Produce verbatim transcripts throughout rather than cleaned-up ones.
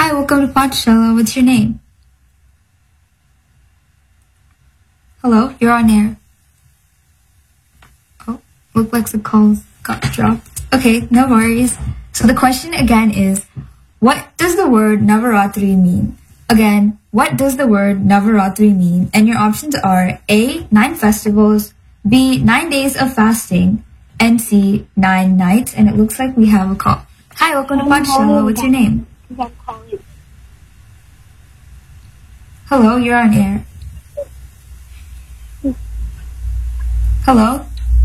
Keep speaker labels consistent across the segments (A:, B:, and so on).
A: Hi, welcome to Pathshala. What's your name? Hello, you're on air. Oh, looked like the call got dropped. Okay, no worries. So the question again is, what does the word Navaratri mean? Again, what does the word Navaratri mean? And your options are A, nine festivals, B, nine days of fasting, and C, nine nights. And it looks like we have a call. Hi, welcome to Pathshala. What's your name? Hello, you're on air. Hello?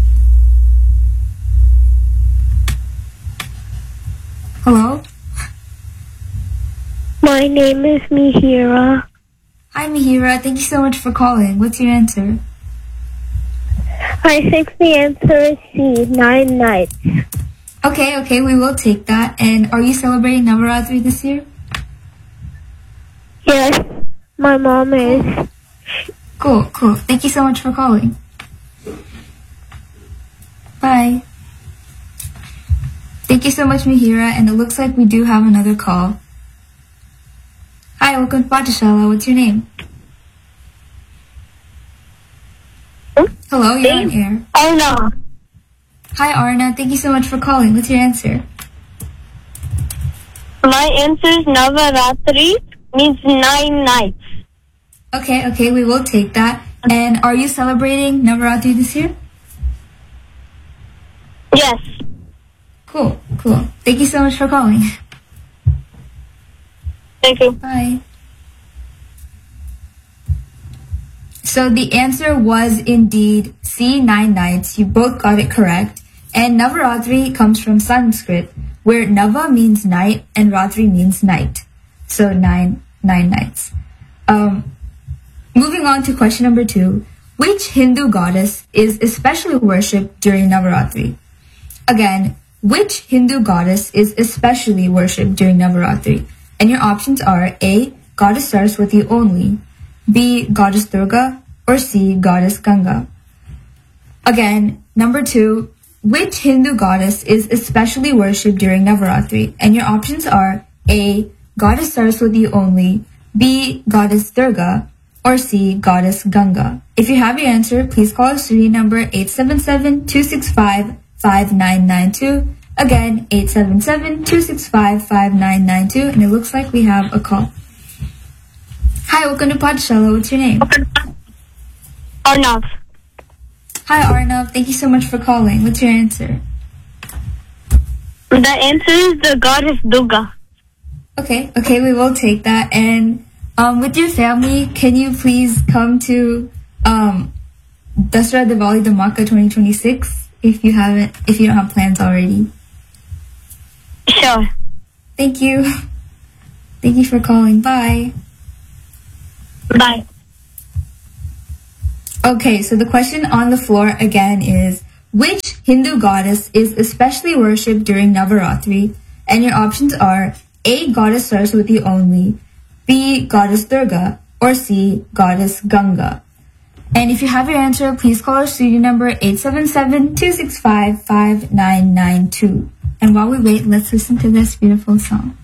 A: Hello?
B: My name is Mihira.
A: Hi, Mihira. Thank you so much for calling. What's your answer?
B: I think the answer is C, nine nights.
A: Okay, okay, we will take that. And are you celebrating Navaratri this year?
B: Yes, my mom is.
A: Cool, cool. Thank you so much for calling. Bye. Thank you so much, Mihira. And it looks like we do have another call. Hi, welcome to Pathshala. What's your name? Hello, you're on air.
B: Arna.
A: Hi, Arna. Thank you so much for calling. What's your answer?
B: My answer is Navaratri means nine nights.
A: Okay, okay, we will take that. And are you celebrating Navaratri this year?
B: Yes.
A: Cool, cool. Thank you so much for calling.
B: Thank you.
A: Bye. So the answer was indeed C, nine nights. You both got it correct. And Navaratri comes from Sanskrit, where Nava means night and Ratri means night. So nine, nine nights. Um, moving on to question number two. Which Hindu goddess is especially worshipped during Navaratri? Again, which Hindu goddess is especially worshipped during Navaratri? And your options are A, Goddess Saraswati only, B, Goddess Durga, or C, Goddess Ganga. Again, number two, which Hindu goddess is especially worshipped during Navaratri? And your options are A, Goddess Saraswati only, B, Goddess Durga, or C, Goddess Ganga. If you have your answer, please call us studio number eight seven seven, two six five, five nine nine two. Again, eight seven seven, two six five, five nine nine two. And it looks like we have a call. Hi, welcome to Pathshala. What's your name?
B: Arnav.
A: Hi, Arnav. Thank you so much for calling. What's your answer?
B: The answer is the goddess Durga.
A: Okay, okay, we will take that. And um, with your family, can you please come to um, Dasara Diwali Dhamaka twenty twenty-six if you haven't, if you don't have plans already?
B: Sure.
A: Thank you. Thank you for calling. Bye.
B: Bye.
A: Okay, so the question on the floor again is, which Hindu goddess is especially worshipped during Navaratri? And your options are A, Goddess Saraswati only, B, Goddess Durga, or C, Goddess Ganga. And if you have your answer, please call our studio number eight seven seven, two six five, five nine nine two. And while we wait, let's listen to this beautiful song.